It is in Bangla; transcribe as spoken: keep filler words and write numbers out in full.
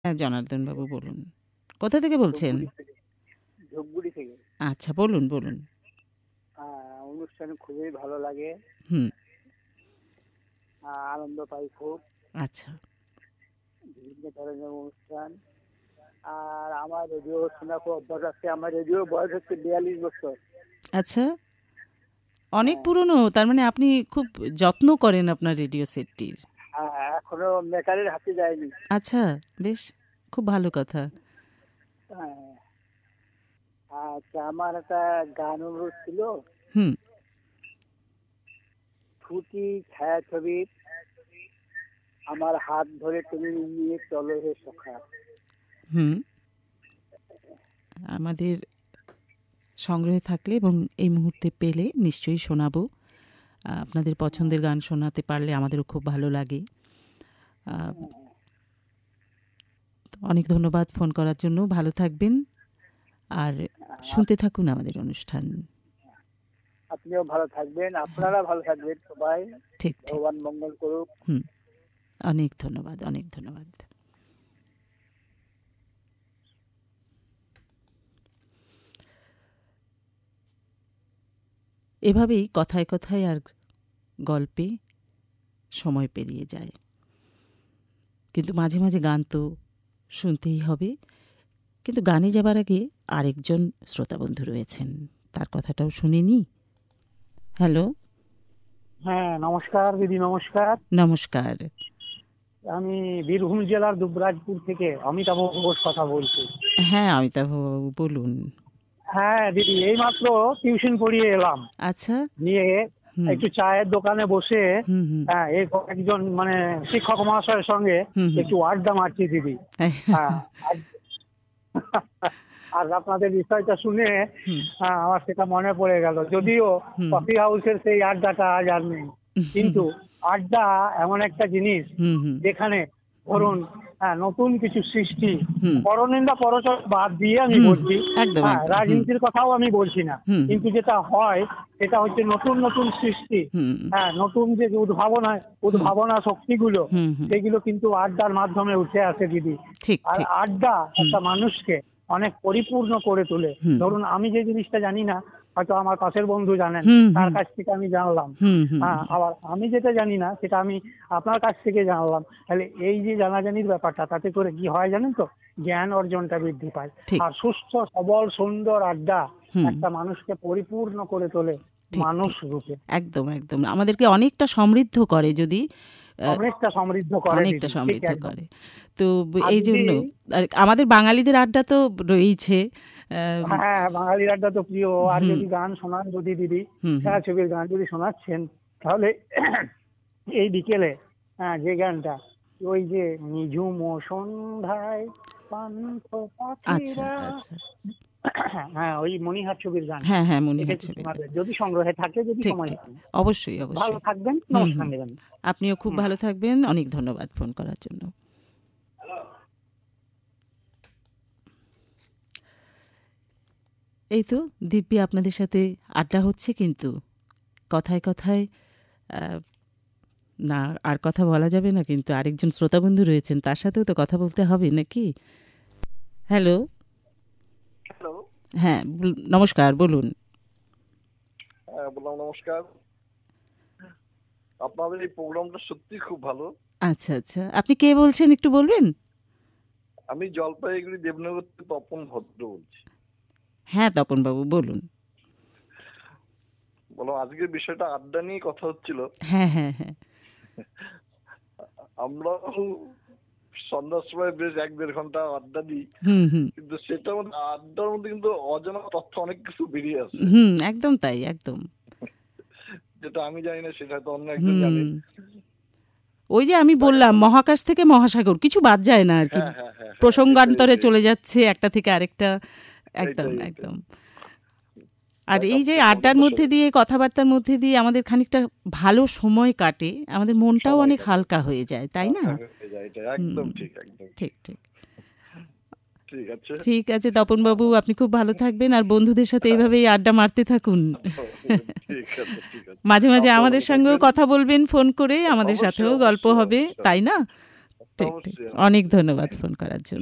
হ্যাঁ, জনার্দন বাবু বলুন। কোথা থেকে বলছেন? ধূপগুড়ি থেকে ধূপগুড়ি থেকে আচ্ছা, বলুন, বলুন। আহ, অনুষ্ঠান খুবই ভালো লাগে। হুম, আহ, আনন্দ পাই খুব। আচ্ছা, বিভিন্ন ধরনের অনুষ্ঠান। আর আমার রেডিও শোনা খুব অভ্যাস আছে। আমার রেডিও বয়স হচ্ছে বিয়াল্লিশ বছর। আচ্ছা। অনেক হ্যাঁ। পুরনো। তার মানে আপনি খুব যত্ন করেন আপনার রেডিও সেটটির। হ্যাঁ, এখনো মেকারের হাতে যায়নি। আচ্ছা, বেশ, খুব ভালো কথা। হ্যাঁ। আচ্ছা, আমার একটা গান অনুরোধ ছিল। হুম, ছুটি ছায়াছবি আমার হাত ধরে তুমি নিয়ে চলো হে সখা। হুম। আমাদের সংগ্রহে থাকলে এবং এই মুহূর্তে পেলে নিশ্চয়ই শোনাবো। আ আপনাদের পছন্দের গান শোনাতে পারলে আমাদেরও খুব ভালো লাগে। আ অনেক ধন্যবাদ ফোন করার জন্য। ভালো থাকবেন। আর শুনতে থাকুন আমাদের অনুষ্ঠান। আপনিও ভালো থাকবেন, আপনারা ভালো থাকবেন সবাই। ঠিক, ঠিক। ভগবান মঙ্গল করুক। হুম। অনেক ধন্যবাদ, অনেক ধন্যবাদ। এভাবেই কথায় কথায় আর গল্পে সময় পেরিয়ে যায়। কিন্তু মাঝে মাঝে গান তো শুনতেই হবে। কিন্তু গানে যাবার আগে আরেকজন শ্রোতাবন্ধু রয়েছেন, তার কথাটাও শুনে নি। হ্যালো। হ্যাঁ, নমস্কার দিদি, নমস্কার। নমস্কার। আমি বীরভূম জেলার দুবরাজপুর থেকে অমিতাভ ঘোষ কথা বলছি। হ্যাঁ, অমিতাভবাবু বলুন। হ্যাঁ দিদি, এইমাত্র টিউশন পড়িয়ে এলাম। আচ্ছা। নিয়ে হুম, একটু চায়ের দোকানে বসে হুম, হুম, হ্যাঁ এই একজন মানে শিক্ষক মহাশয়ের সঙ্গে হুম, হুম। একটু আড্ডা মারছি দিদি। হ্যাঁ। আর আর আপনাদের বিষয়টা শুনে হুম, হ্যাঁ, আমার সেটা মনে পড়ে গেল। যদিও হুম, কফি হাউসের সেই আড্ডাটা আজ আর নেই, হুম, কিন্তু আড্ডা এমন একটা জিনিস হুম, হুম, যেখানে ধরুন হ্যাঁ নতুন কিছু সৃষ্টি, হুম, পরনিন্দা পরচর্চা বাদ দিয়ে আমি হুম, বলছি। একদম, হ্যাঁ, একদম। হুম, রাজনীতির কথাও আমি বলছি না, হুম, কিন্তু যেটা হয় সেটা হচ্ছে নতুন নতুন সৃষ্টি। হুম, হ্যাঁ, নতুন যে উদ্ভাবনা হুম, উদ্ভাবনা শক্তিগুলো হুম, হুম। সেগুলো কিন্তু আড্ডার মাধ্যমে উঠে আসে দিদি। ঠিক, আর ঠিক। আড্ডা হুম, একটা মানুষকে অনেক পরিপূর্ণ করে তোলে। হুম, ধরুন আমি যে জিনিসটা জানি না, হয়তো আমার পাশের বন্ধু জানেন, হুম, তার হুম, কাছ থেকে আমি জানলাম। হুম, হুম, হ্যাঁ, হুম। আবার আমি যেটা জানি না সেটা আমি আপনার কাছ থেকে জানলাম। তাহলে এই যে জানাজানির ব্যাপারটা, তাতে করে কি হয় জানেন তো, জ্ঞান অর্জনটা বৃদ্ধি পায়। ঠিক। আর সুস্থ সবল সুন্দর আড্ডা হুম, একটা মানুষকে পরিপূর্ণ করে তোলে ঠিক, মানুষ ঠিক। রূপে। একদম, একদম। আমাদেরকে অনেকটা সমৃদ্ধ করে যদি আ অনেকটা সমৃদ্ধ করে অনেকটা দিদি, ঠিক সমৃদ্ধ একদম। করে। তো ব- আর এই দিদি জন্য আর আমাদের বাঙালিদের আড্ডা তো রয়েইছে। আম, হ্যাঁ, বাঙালির আড্ডা তো প্রিয়। আর হুম, যদি গান শোনান যদি দিদি, হুম, হুম। ছায়াছবির গান যদি শোনাচ্ছেন, তাহলে এই বিকেলে হ্যাঁ যে গানটা, ওই যে নিঝুম ও সন্ধ্যায় পান্থ আচ্ছা, পাখিরা, আচ্ছা। হ্যাঁ ওই মণিহার ছবির গান, হ্যাঁ, হ্যাঁ, এটা মনিহার একটু ছবির গান। শোনাবেন যদি সংগ্রহে থাকে, যদি ঠিক, সময় ঠিক। পান। অবশ্যই, ভালো অবশ্যই। থাকবেন, হুম, নমস্কার হুম। নেবেন। আপনিও খুব হুম। ভালো থাকবেন। অনেক ধন্যবাদ ফোন করার জন্য। এই তো দিব্যি আপনাদের সাথে আড্ডা হচ্ছে, কিন্তু কথায় কথায় আ না, আর কথা বলা যাবে না, কিন্তু আরেকজন শ্রোতাবন্ধু রয়েছেন, তার সাথেও তো কথা বলতে হবে নাকি? হ্যালো। হ্যালো। হ্যাঁ, বল নমস্কার, বলুন। হ্যাঁ, বললাম নমস্কার। আপনাদের এই প্রোগ্রামটা সত্যি খুব ভালো। আচ্ছা, আচ্ছা। আপনি কে বলছেন একটু বলবেন? আমি জলপাইগুড়ি দেবনগর থেকে তপন ভদ্র বলছি। হ্যাঁ, তপনবাবু বলুন। বললাম আজকের বিষয়টা আড্ডা নিয়ে কথা হচ্ছিল। হ্যাঁ, হ্যাঁ, হ্যাঁ। আমরা সন্ধ্যার সময় বেশ এক দেড় ঘন্টা আড্ডা দিই, হুম, হুম। কিন্তু সেটার মধ্যে আড্ডার মধ্যে কিন্তু অজানা তথ্য অনেক কিছু বেরিয়ে আসে, হুম, একদম তাই, একদম। যেটা আমি জানি না সেটা হয়তো অন্য একজন জানে। হুম। ওই যে আমি যাক, বললাম এখন মহাকাশ থেকে মহাসাগর, কিছু বাদ যায় না আরকি। হ্যাঁ হ্যাঁ হ্যাঁ হ্যাঁ, এটাই প্রসঙ্গান্তরে এটাই চলে যাচ্ছে একটা থেকে আরেকটা। একদম, এইটাই এইটাই। একদম। আর যাক, এই যে আপনাদের আড্ডার প্রোগ্রামটা মধ্যে দিয়ে, কথাবার্তার মধ্যে দিয়ে আমাদের খানিকটা ভালো সময় কাটে। আমাদের মনটাও সময় অনেক কাটে, হালকা হয়ে যায়, তাই না? হালকা হয়ে যায়, এটা হুম, একদম ঠিক, একদম ঠিক, ঠিক। ঠিক আছে। ঠিক আছে তপনবাবু, আপনি খুব ভালো থাকবেন আর বন্ধুদের সাথে এইভাবেই আড্ডা মারতে থাকুন। ঠিক আছে, ঠিক আছে। মাঝে মাঝে আপনারা আমাদের ভালো সঙ্গেও থাকবেন। কথা বলবেন ফোন করে, আমাদের অবশ্যই সাথেও গল্প অবশ্যই হবে, অবশ্যই তাই না? ঠিক ঠিক নমস্তে। অনেক ধন্যবাদ ফোন করার জন্য।